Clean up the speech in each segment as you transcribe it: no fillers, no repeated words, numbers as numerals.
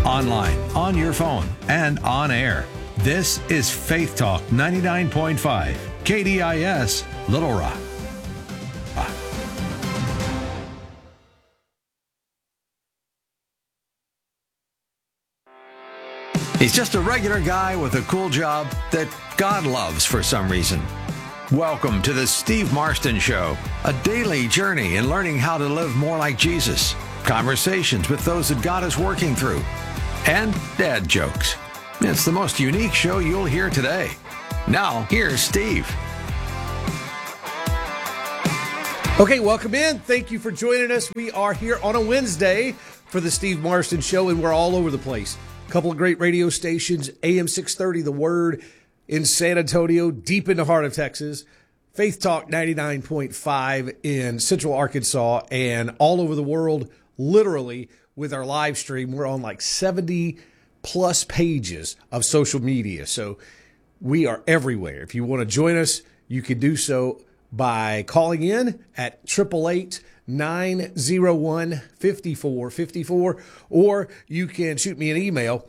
online, on your phone, and on air. This is Faith Talk 99.5, KDIS, Little Rock. He's just a regular guy with a cool job that God loves for some reason. Welcome to the Steve Marston Show, a daily journey in learning how to live more like Jesus, conversations with those that God is working through, and dad jokes. It's the most unique show you'll hear today. Now, here's Steve. Okay, welcome in. Thank you for joining us. We are here on a Wednesday for the Steve Marston Show, and we're all over the place. A couple of great radio stations, AM 630, The Word in San Antonio, deep in the heart of Texas, Faith Talk 99.5 in Central Arkansas, and all over the world, literally, with our live stream. We're on like 70 plus pages of social media. So we are everywhere. If you want to join us, you can do so by calling in at 888-901-5454, or you can shoot me an email,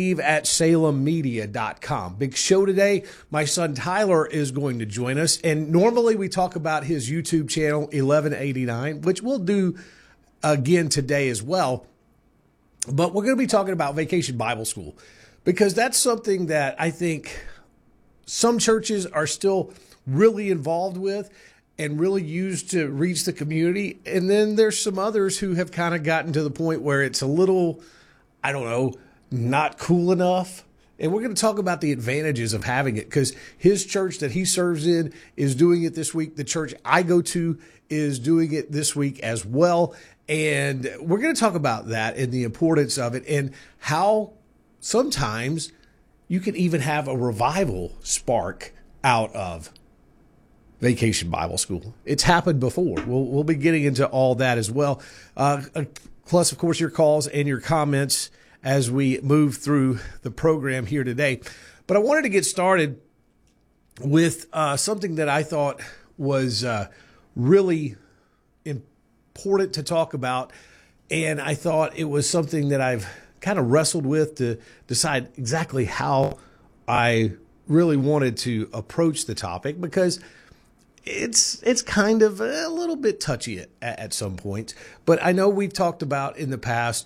steve@salemmedia.com. Big show today. My son Tyler is going to join us, and normally we talk about his YouTube channel, 1189, which we'll do again today as well. But we're going to be talking about Vacation Bible School, because that's something that I think some churches are still really involved with and really used to reach the community. And then there's some others who have kind of gotten to the point where it's a little, I don't know, not cool enough. And we're going to talk about the advantages of having it, because his church that he serves in is doing it this week. The church I go to is doing it this week as well. And we're going to talk about that and the importance of it, and how sometimes you can even have a revival spark out of Vacation Bible School. It's happened before. We'll be getting into all that as well. Plus, of course, your calls and your comments as we move through the program here today. But I wanted to get started with something that I thought was really important to talk about, and I thought it was something that I've kind of wrestled with to decide exactly how I really wanted to approach the topic, because it's kind of a little bit touchy at some point. But I know we've talked about in the past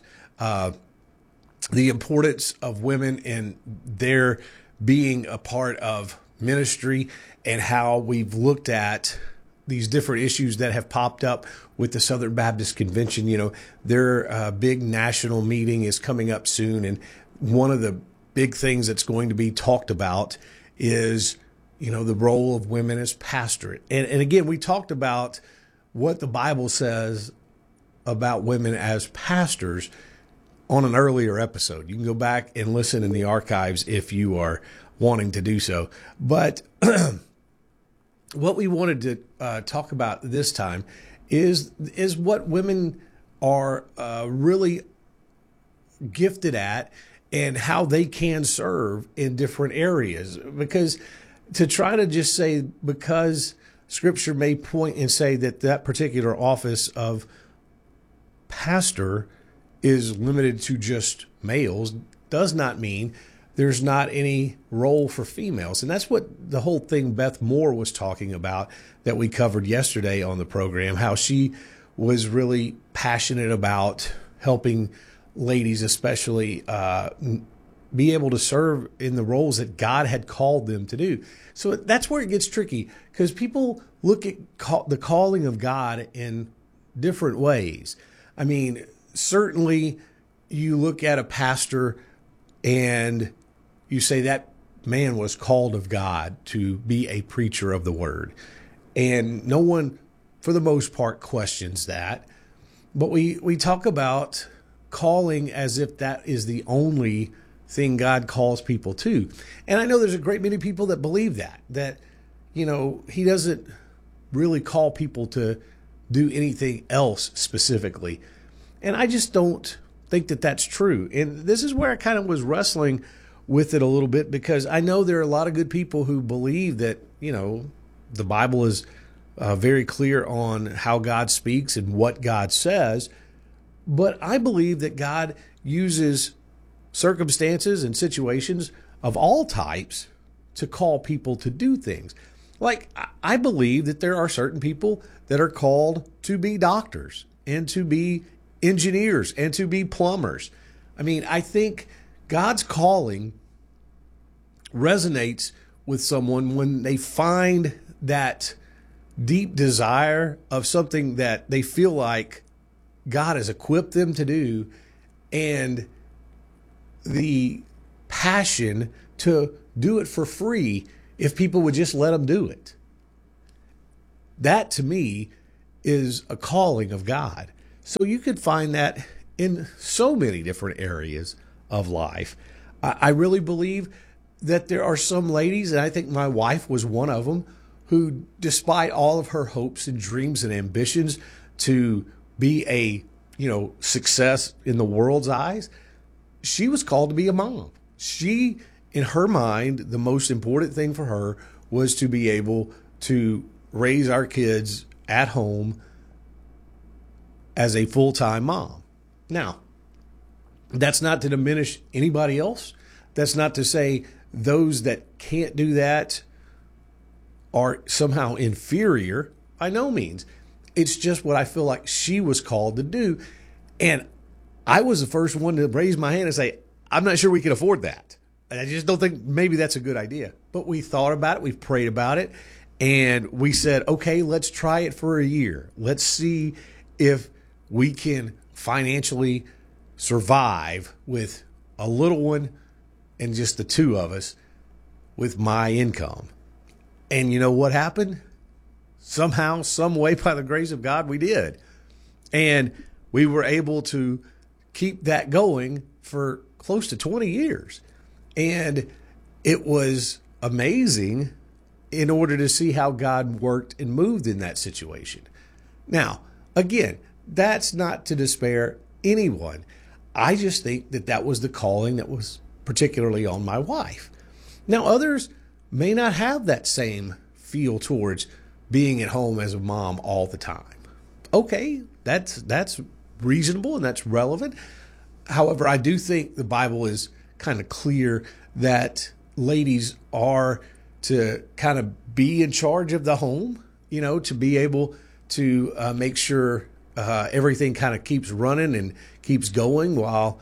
the importance of women and their being a part of ministry, and how we've looked at these different issues that have popped up with the Southern Baptist Convention. You know, their big national meeting is coming up soon, and one of the big things that's going to be talked about is, you know, the role of women as pastorate. And again, we talked about what the Bible says about women as pastors on an earlier episode. You can go back and listen in the archives if you are wanting to do so. But what we wanted to talk about this time is what women are really gifted at, and how they can serve in different areas. Because to try to just say, because Scripture may point and say that that particular office of pastor is limited to just males, does not mean there's not any role for females. And that's what the whole thing Beth Moore was talking about that we covered yesterday on the program, how she was really passionate about helping ladies especially be able to serve in the roles that God had called them to do. So that's where it gets tricky, because people look at the calling of God in different ways. I mean, certainly you look at a pastor and you say that man was called of God to be a preacher of the word. And no one, for the most part, questions that. But we talk about calling as if that is the only thing God calls people to. And I know there's a great many people that believe that, you know, he doesn't really call people to do anything else specifically. And I just don't think that that's true. And this is where I kind of was wrestling with it a little bit, because I know there are a lot of good people who believe that, you know, the Bible is very clear on how God speaks and what God says. But I believe that God uses circumstances and situations of all types to call people to do things. Like, I believe that there are certain people that are called to be doctors and to be engineers and to be plumbers. I mean, I think God's calling resonates with someone when they find that deep desire of something that they feel like God has equipped them to do, and the passion to do it for free if people would just let them do it. That, to me, is a calling of God. So you could find that in so many different areas of life. I really believe that there are some ladies, and I think my wife was one of them, who, despite all of her hopes and dreams and ambitions to be a, success in the world's eyes, she was called to be a mom. She, in her mind, the most important thing for her was to be able to raise our kids at home as a full-time mom. Now, that's not to diminish anybody else. That's not to say those that can't do that are somehow inferior. By no means. It's just what I feel like she was called to do. And I was the first one to raise my hand and say, I'm not sure we can afford that. I just don't think maybe that's a good idea. But we thought about it. We've prayed about it. And we said, okay, let's try it for a year. Let's see if we can financially survive with a little one and just the two of us with my income. And you know what happened? Somehow, some way, by the grace of God, we did. And we were able to keep that going for close to 20 years. And it was amazing in order to see how God worked and moved in that situation. Now, again, that's not to despair anyone. I just think that that was the calling that was particularly on my wife. Now, others may not have that same feel towards being at home as a mom all the time. Okay, that's reasonable and that's relevant. However, I do think the Bible is kind of clear that ladies are to kind of be in charge of the home, to be able to make sure everything kind of keeps running and keeps going while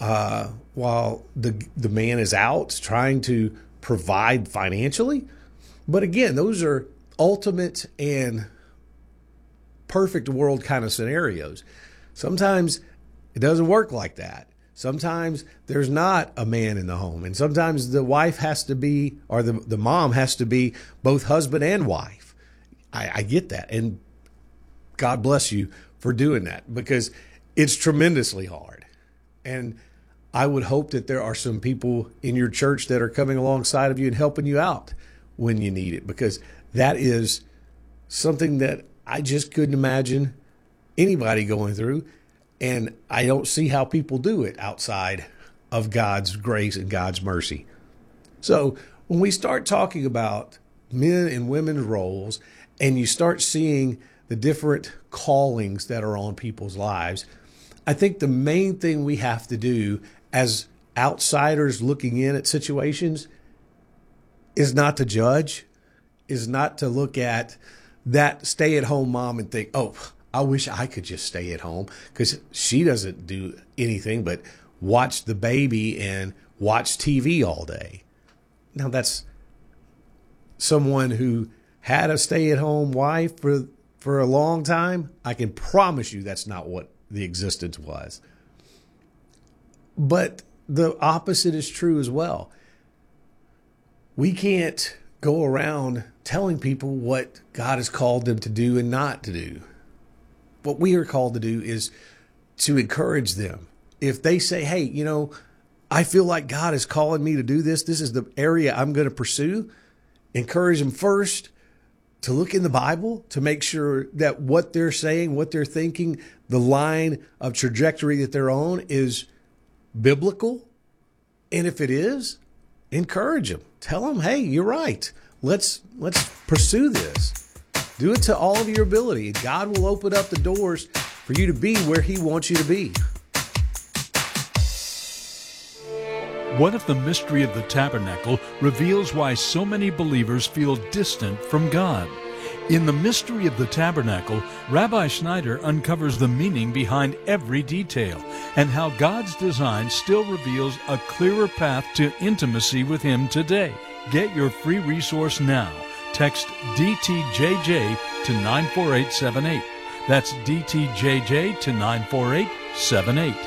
the man is out trying to provide financially. But again, those are ultimate and perfect world kind of scenarios. Sometimes it doesn't work like that. Sometimes there's not a man in the home. And sometimes the wife has to be, or the mom has to be both husband and wife. I get that. And God bless you for doing that, because it's tremendously hard. And I would hope that there are some people in your church that are coming alongside of you and helping you out when you need it, because that is something that I just couldn't imagine anybody going through. And I don't see how people do it outside of God's grace and God's mercy. So when we start talking about men and women's roles, and you start seeing the different callings that are on people's lives, I think the main thing we have to do as outsiders looking in at situations is not to judge, is not to look at that stay-at-home mom and think, oh, I wish I could just stay at home, because she doesn't do anything but watch the baby and watch TV all day. Now, that's someone who had a stay-at-home wife for a long time. I can promise you that's not what the existence was. But the opposite is true as well. We can't go around telling people what God has called them to do and not to do. What we are called to do is to encourage them. If they say, hey, I feel like God is calling me to do this. This is the area I'm going to pursue. Encourage them first to look in the Bible to make sure that what they're saying, what they're thinking, the line of trajectory that they're on is biblical. And if it is, encourage them. Tell them, hey, you're right. Let's pursue this. Do it to all of your ability. God will open up the doors for you to be where He wants you to be. What if the mystery of the tabernacle reveals why so many believers feel distant from God? In The Mystery of the Tabernacle, Rabbi Schneider uncovers the meaning behind every detail and how God's design still reveals a clearer path to intimacy with Him today. Get your free resource now. Text DTJJ to 94878. That's DTJJ to 94878.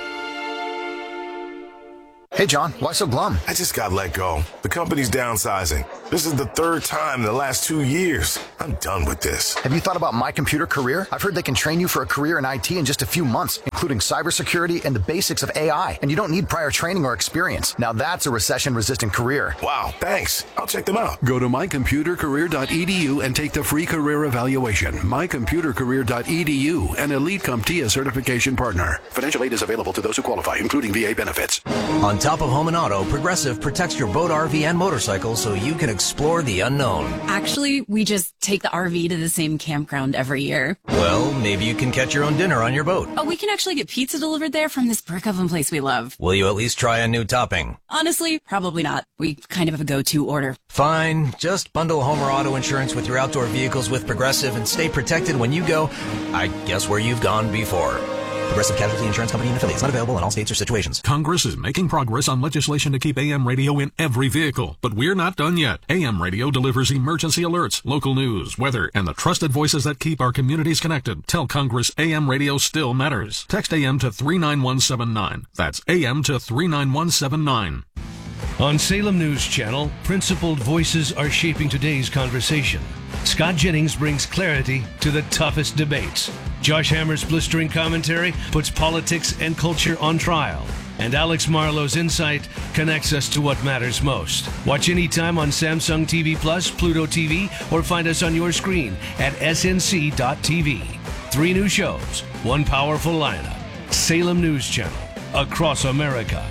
Hey, John, why so glum? I just got let go. The company's downsizing. This is the third time in the last 2 years. I'm done with this. Have you thought about My Computer Career? I've heard they can train you for a career in IT in just a few months, including cybersecurity and the basics of AI. And you don't need prior training or experience. Now that's a recession-resistant career. Wow, thanks. I'll check them out. Go to mycomputercareer.edu and take the free career evaluation. Mycomputercareer.edu, an Elite CompTIA certification partner. Financial aid is available to those who qualify, including VA benefits. On top of home and auto, Progressive protects your boat, RV, and motorcycle so you can explore the unknown. Actually, we just take the RV to the same campground every year. Well, maybe you can catch your own dinner on your boat. Oh, we can actually get pizza delivered there from this brick oven place we love. Will you at least try a new topping? Honestly, probably not. We kind of have a go-to order. Fine. Just bundle home or auto insurance with your outdoor vehicles with Progressive and stay protected when you go, I guess, where you've gone before. Progressive Casualty Insurance Company and affiliates. Not available in all states or situations. Congress is making progress on legislation to keep AM radio in every vehicle, but we're not done yet. AM radio delivers emergency alerts, local news, weather, and the trusted voices that keep our communities connected. Tell Congress AM radio still matters. Text AM to 39179. That's AM to 39179. On Salem News Channel, principled voices are shaping today's conversation. Scott Jennings brings clarity to the toughest debates. Josh Hammer's blistering commentary puts politics and culture on trial. And Alex Marlowe's insight connects us to what matters most. Watch anytime on Samsung TV Plus, Pluto TV, or find us on your screen at snc.tv. 3 new shows, 1 powerful lineup. Salem News Channel, across America.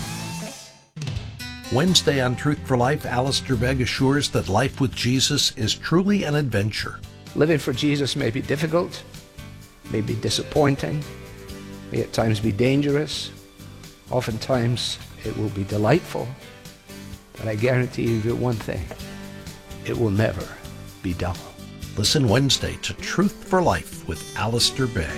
Wednesday on Truth for Life, Alistair Begg assures that life with Jesus is truly an adventure. Living for Jesus may be difficult, may be disappointing, may at times be dangerous. Oftentimes it will be delightful. But I guarantee you that one thing, it will never be dull. Listen Wednesday to Truth for Life with Alistair Begg.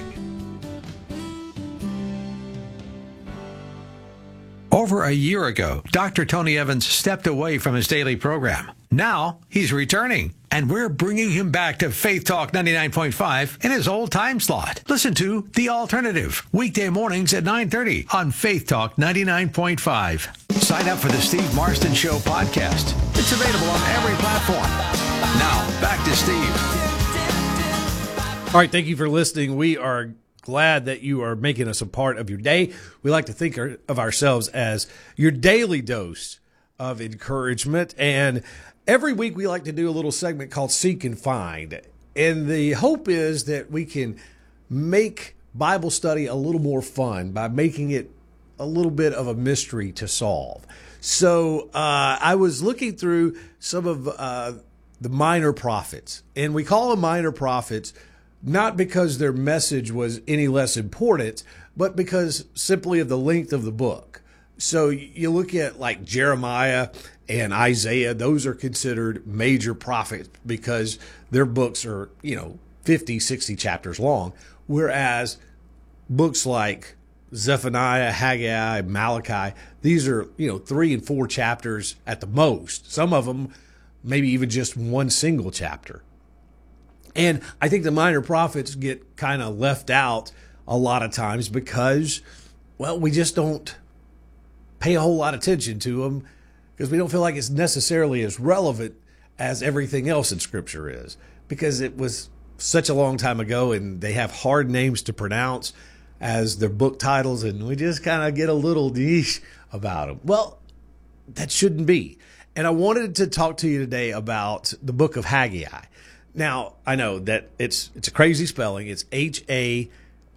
Over a year ago, Dr. Tony Evans stepped away from his daily program. Now he's returning, and we're bringing him back to Faith Talk 99.5 in his old time slot. Listen to The Alternative, weekday mornings at 9:30 on Faith Talk 99.5. Sign up for the Steve Marston Show podcast. It's available on every platform. Now, back to Steve. All right, thank you for listening. We are glad that you are making us a part of your day. We like to think of ourselves as your daily dose of encouragement. And every week we like to do a little segment called Seek and Find. And the hope is that we can make Bible study a little more fun by making it a little bit of a mystery to solve. So I was looking through some of the minor prophets, and we call them minor prophets not because their message was any less important, but because simply of the length of the book. So you look at like Jeremiah and Isaiah, those are considered major prophets because their books are, 50, 60 chapters long. Whereas books like Zephaniah, Haggai, Malachi, these are, 3 and 4 chapters at the most. Some of them maybe even just one single chapter. And I think the minor prophets get kind of left out a lot of times because, we just don't pay a whole lot of attention to them because we don't feel like it's necessarily as relevant as everything else in Scripture is, because it was such a long time ago and they have hard names to pronounce as their book titles, and we just kind of get a little niche about them. Well, that shouldn't be. And I wanted to talk to you today about the book of Haggai. Now, I know that it's a crazy spelling. It's Hagggai,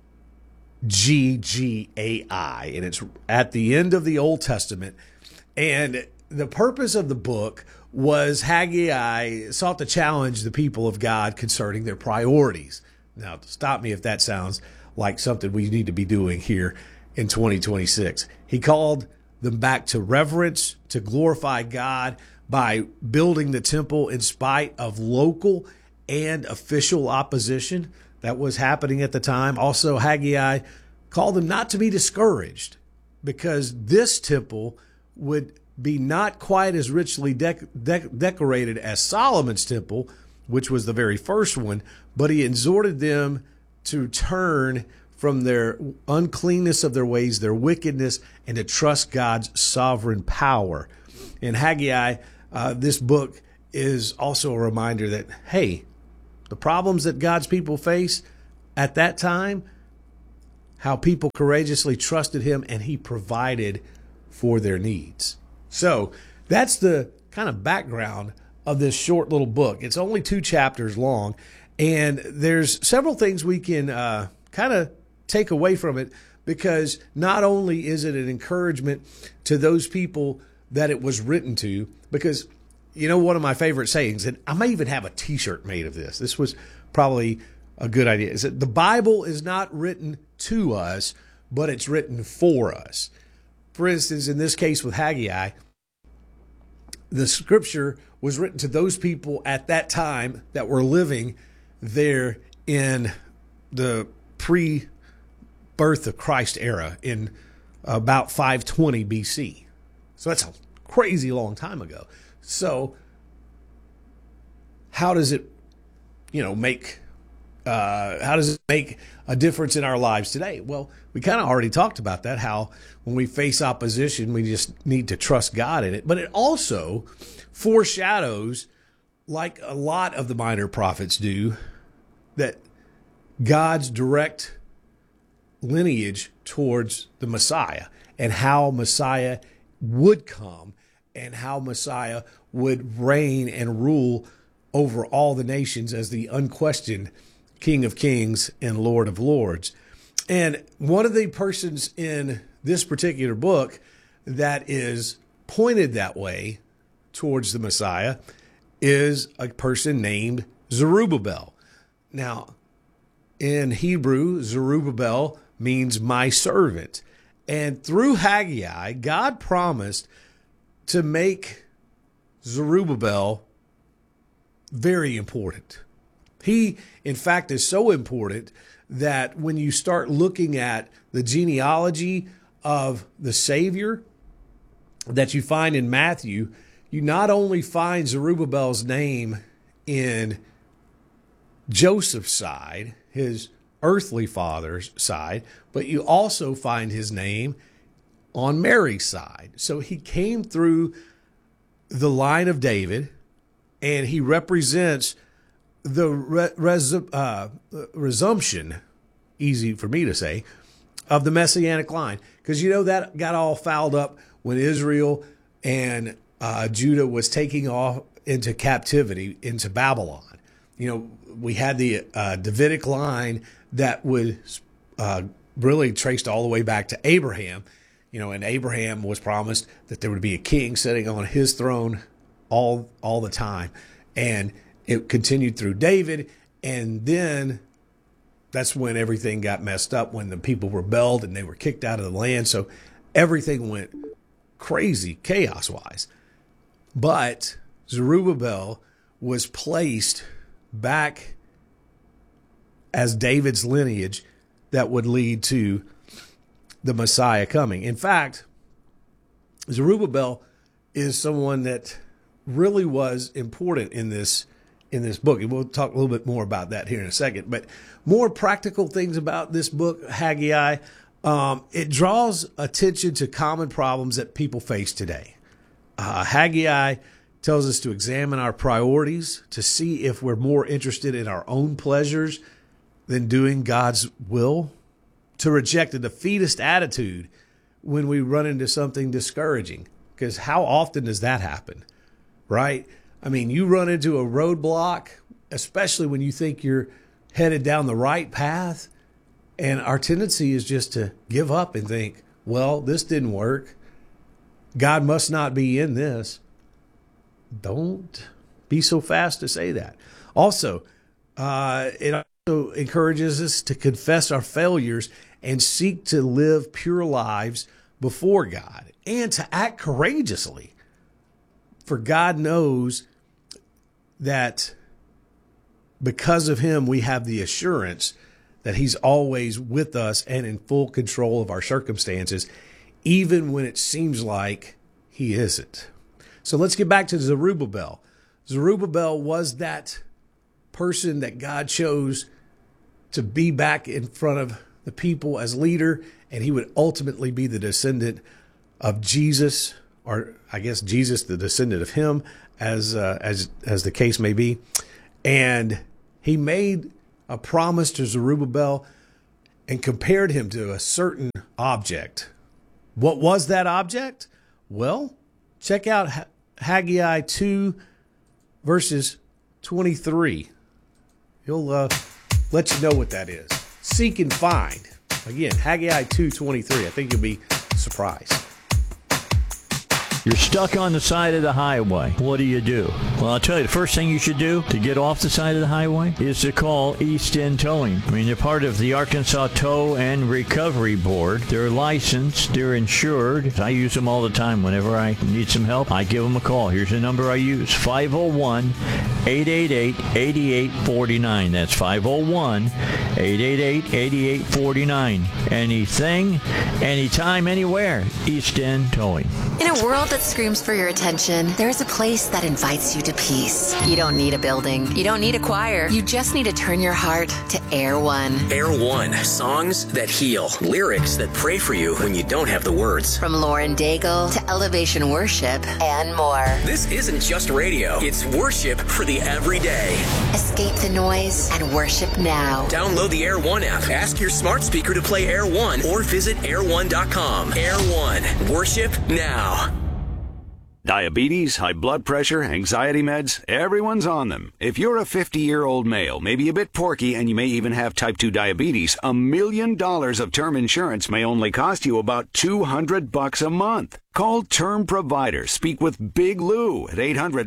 and it's at the end of the Old Testament. And the purpose of the book was Haggai sought to challenge the people of God concerning their priorities. Now, stop me if that sounds like something we need to be doing here in 2026. He called them back to reverence, to glorify God by building the temple in spite of local and official opposition that was happening at the time. Also, Haggai called them not to be discouraged because this temple would be not quite as richly decorated as Solomon's temple, which was the very first one, but he exhorted them to turn from their uncleanness of their ways, their wickedness, and to trust God's sovereign power. In Haggai, this book is also a reminder that, hey, the problems that God's people face at that time, how people courageously trusted him and he provided for their needs. So that's the kind of background of this short little book. It's only 2 chapters long, and there's several things we can kind of take away from it, because not only is it an encouragement to those people that it was written to, because, you know, one of my favorite sayings, and I may even have a t-shirt made of this. This was probably a good idea, is that the Bible is not written to us, but it's written for us. For instance, in this case with Haggai, the scripture was written to those people at that time that were living there in the pre-birth of Christ era in about 520 BC. So that's a crazy long time ago. So how does it, make a difference in our lives today? Well, we kind of already talked about that, how when we face opposition, we just need to trust God in it. But it also foreshadows, like a lot of the minor prophets do, that God's direct lineage towards the Messiah and how Messiah would come and how Messiah would reign and rule over all the nations as the unquestioned King of Kings and Lord of Lords. And one of the persons in this particular book that is pointed that way towards the Messiah is a person named Zerubbabel. Now, in Hebrew, Zerubbabel means my servant. And through Haggai, God promised to make Zerubbabel very important. He, in fact, is so important that when you start looking at the genealogy of the Savior that you find in Matthew, you not only find Zerubbabel's name in Joseph's side, his earthly father's side, but you also find his name on Mary's side. So he came through the line of David, and he represents the resumption, easy for me to say, of the Messianic line. Because, that got all fouled up when Israel and Judah was taking off into captivity, into Babylon. We had the Davidic line that was really traced all the way back to Abraham. And Abraham was promised that there would be a king sitting on his throne all the time. And it continued through David, and then that's when everything got messed up, when the people rebelled and they were kicked out of the land. So everything went crazy, chaos-wise. But Zerubbabel was placed back as David's lineage that would lead to the Messiah coming. In fact, Zerubbabel is someone that really was important in this book. And we'll talk a little bit more about that here in a second. But more practical things about this book, Haggai, it draws attention to common problems that people face today. Haggai tells us to examine our priorities, to see if we're more interested in our own pleasures than doing God's will, to reject a defeatist attitude when we run into something discouraging. Because how often does that happen, right? I mean, you run into a roadblock, especially when you think you're headed down the right path, and our tendency is just to give up and think, well, this didn't work. God must not be in this. Don't be so fast to say that. Also, it also encourages us to confess our failures and seek to live pure lives before God and to act courageously. For God knows that because of him, we have the assurance that he's always with us and in full control of our circumstances, even when it seems like he isn't. So let's get back to Zerubbabel. Zerubbabel was that person that God chose to be back in front of the people as leader, and he would ultimately be the descendant of Jesus, or I guess Jesus, the descendant of him, as the case may be. And he made a promise to Zerubbabel and compared him to a certain object. What was that object? Well, check out Haggai 2, verses 23. He'll let you know what that is. Seek and find. Again, Haggai 2:23. I think you'll be surprised. You're stuck on the side of the highway. What do you do? Well, I'll tell you, the first thing you should do to get off the side of the highway is to call East End Towing. I mean, they're part of the Arkansas Tow and Recovery Board. They're licensed. They're insured. I use them all the time. Whenever I need some help, I give them a call. Here's the number I use, 501-888-8849. That's 501-888-8849. Anything, anytime, anywhere. East End Towing. In a world that screams for your attention, there's a place that invites you to peace. You don't need a building. You don't need a choir. You just need to turn your heart to Air One. Air One. Songs that heal. Lyrics that pray for you when you don't have the words. From Lauren Daigle to Elevation Worship and more. This isn't just radio. It's worship for the everyday. Escape the noise and worship now. Download the Air One app. Ask your smart speaker to play Air One or visit air1.com. Air One. Worship now. Diabetes, high blood pressure, anxiety meds, everyone's on them. If you're a 50-year-old male, maybe a bit porky, and you may even have type 2 diabetes, $1 million of term insurance may only cost you about $200 a month. Call Term Provider. Speak with Big Lou at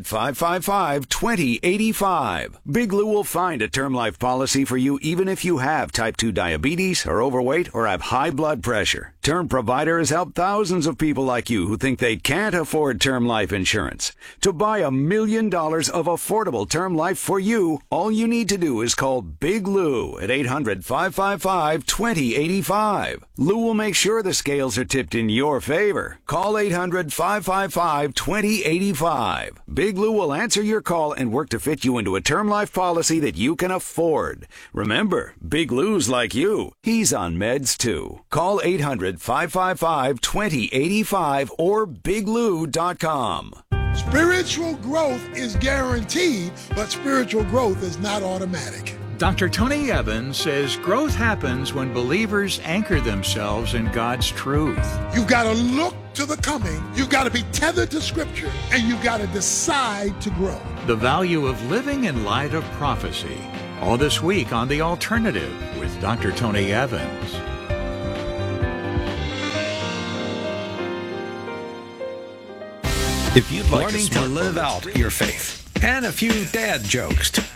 800-555-2085. Big Lou will find a term life policy for you even if you have type 2 diabetes, are overweight, or have high blood pressure. Term Provider has helped thousands of people like you who think they can't afford term life insurance. To buy $1 million of affordable term life for you, all you need to do is call Big Lou at 800-555-2085. Lou will make sure the scales are tipped in your favor. Call 800-555-2085. Big Lou will answer your call and work to fit you into a term life policy that you can afford. Remember, Big Lou's like you. He's on meds too. Call 800-555-2085 or biglou.com. Spiritual growth is guaranteed, but spiritual growth is not automatic. Dr. Tony Evans says growth happens when believers anchor themselves in God's truth. You've got to look to the coming. You've got to be tethered to Scripture, and you've got to decide to grow. The value of living in light of prophecy. All this week on The Alternative with Dr. Tony Evans. If you'd like learning to live out your faith and a few dad jokes to